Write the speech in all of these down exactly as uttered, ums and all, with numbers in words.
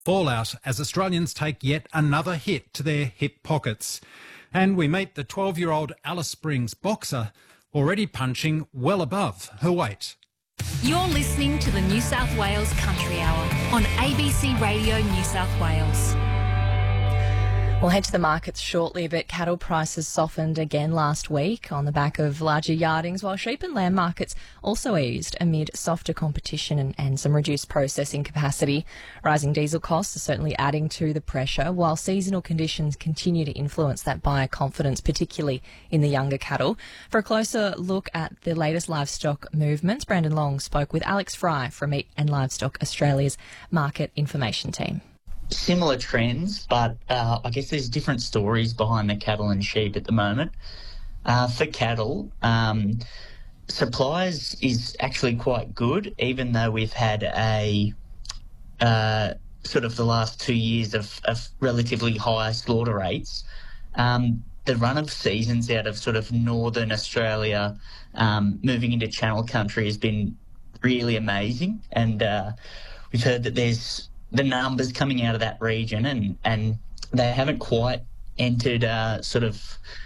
Fallout as Australians take yet another hit to their hip pockets. And we meet the twelve-year-old Alice Springs boxer already punching well above her weight. You're listening to the New South Wales Country Hour on A B C Radio New South Wales. We'll head to the markets shortly, but cattle prices softened again last week on the back of larger yardings, while sheep and lamb markets also eased amid softer competition and, and some reduced processing capacity. Rising diesel costs are certainly adding to the pressure, while seasonal conditions continue to influence that buyer confidence, particularly in the younger cattle. For a closer look at the latest livestock movements, Brandon Long spoke with Alex Fry from Meat and Livestock Australia's Market Information Team. Similar trends, but uh, I guess there's different stories behind the cattle and sheep at the moment. Uh, for cattle, um, supplies is actually quite good, even though we've had a uh, sort of the last two years of, of relatively high slaughter rates. Um, the run of seasons out of sort of northern Australia, um, moving into Channel Country, has been really amazing, and uh, we've heard that there's the numbers coming out of that region, and, and they haven't quite entered uh, sort of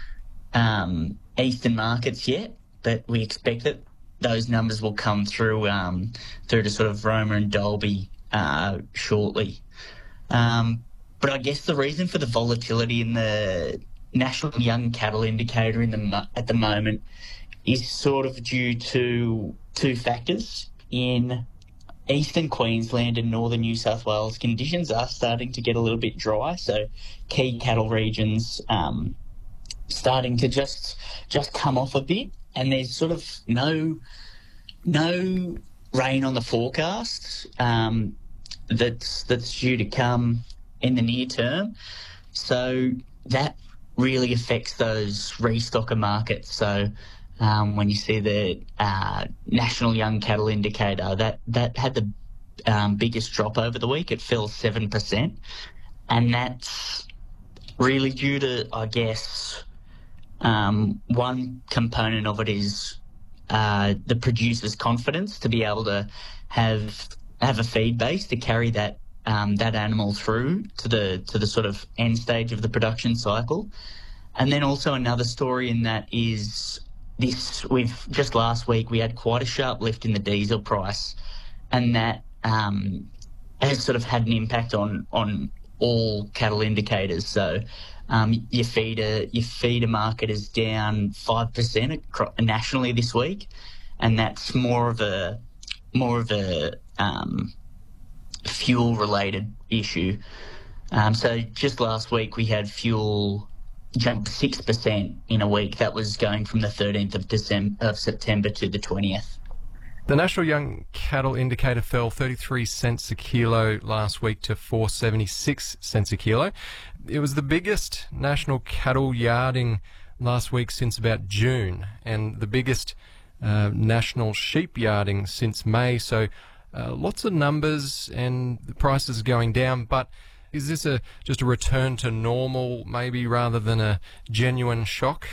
um, eastern markets yet, but we expect that those numbers will come through um, through to sort of Roma and Dalby uh, shortly. Um, but I guess the reason for the volatility in the National Young Cattle Indicator in the at the moment is sort of due to two factors. In Eastern Queensland and northern New South Wales, conditions are starting to get a little bit dry, so key cattle regions um, starting to just just come off a bit, and there's sort of no no rain on the forecast um, that's that's due to come in the near term, so that really affects those restocker markets. So Um, when you see the uh, National Young Cattle Indicator, that, that had the um, biggest drop over the week. It fell seven percent. And that's really due to, I guess, um, one component of it is uh, the producer's confidence to be able to have have a feed base to carry that um, that animal through to the to the sort of end stage of the production cycle. And then also another story in that is This we've just last week we had quite a sharp lift in the diesel price, and that um, has sort of had an impact on on all cattle indicators. So um, your feeder your feeder market is down five percent nationally this week, and that's more of a more of a um, fuel related issue. Um, so just last week we had fuel jumped six percent in a week. That was going from the thirteenth of December of September to the twentieth. The National Young Cattle Indicator fell thirty-three cents a kilo last week to four dollars seventy-six cents a kilo. It was the biggest national cattle yarding last week since about June, and the biggest uh, national sheep yarding since May. So uh, lots of numbers and the prices going down, but is this a just a return to normal, maybe, rather than a genuine shock?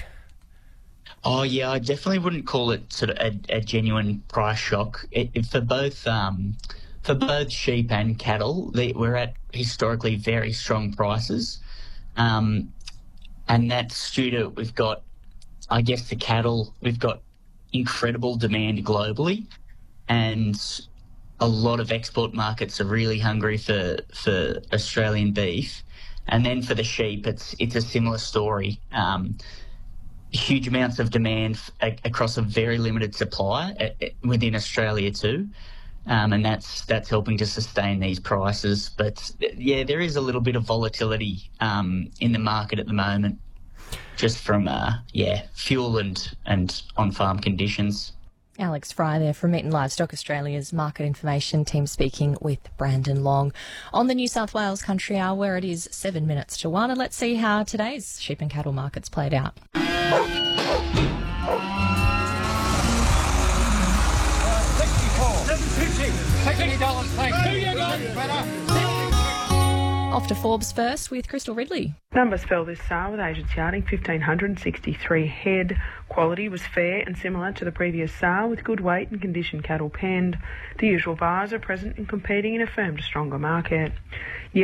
Oh yeah, I definitely wouldn't call it sort of a, a genuine price shock. It, it, for both um, for both sheep and cattle, they, we're at historically very strong prices, um, and that's due to we've got, I guess, the cattle. We've got incredible demand globally, and a lot of export markets are really hungry for, for Australian beef. And then for the sheep, it's it's a similar story. Um, huge amounts of demand f- across a very limited supply uh, within Australia too. Um, and that's that's helping to sustain these prices. But yeah, there is a little bit of volatility um, in the market at the moment, just from uh, yeah fuel and, and on-farm conditions. Alex Fry there from Meat and Livestock Australia's Market Information Team speaking with Brandon Long on the New South Wales Country Hour, where it is seven minutes to one. And let's see how today's sheep and cattle markets played out. sixty-four. seven fifty. Take any dollars, thanks. Do you guys better? Off to Forbes first with Crystal Ridley. Numbers fell this sale with Asians yarding one thousand five hundred sixty-three head. Quality was fair and similar to the previous sale with good weight and condition cattle penned. The usual buyers are present and competing in a firm to stronger market.